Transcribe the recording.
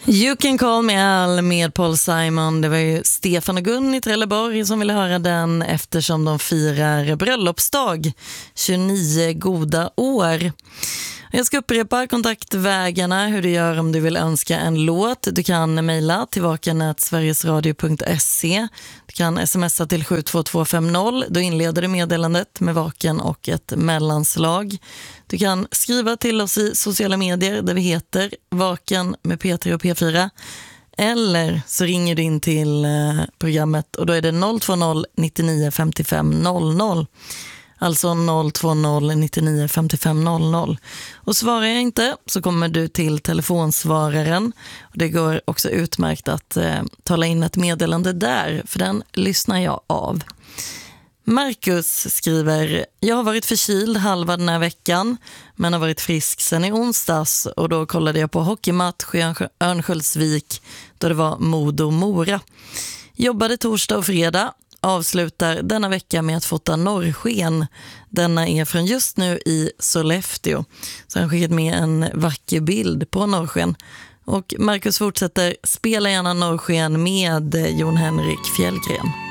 You Can Call Me Al med Paul Simon. Det var ju Stefan och Gun i Trelleborg som ville höra den eftersom de firar bröllopsdag. 29 goda år. Jag ska upprepa kontaktvägarna, hur du gör om du vill önska en låt. Du kan mejla till vaken@sverigesradio.se. Du kan smsa till 72250. Då inleder du meddelandet med Vaken och ett mellanslag. Du kan skriva till oss i sociala medier där vi heter Vaken med P3 och P4. Eller så ringer du in till programmet och då är det 020 99 55 00. Alltså 020 99 55 00. Och svarar jag inte så kommer du till telefonsvararen. Och det går också utmärkt att tala in ett meddelande där, för den lyssnar jag av. Marcus skriver: jag har varit förkyld halva den här veckan men har varit frisk sen i onsdags, och då kollade jag på hockeymatch i Örnsköldsvik då det var Modo-Mora. Jobbade torsdag och fredag. Avslutar denna vecka med att fota norrsken. Denna är från just nu i Sollefteå. Så han skickat med en vacker bild på norrsken. Och Marcus fortsätter: spela gärna norrsken med Jon Henrik Fjällgren.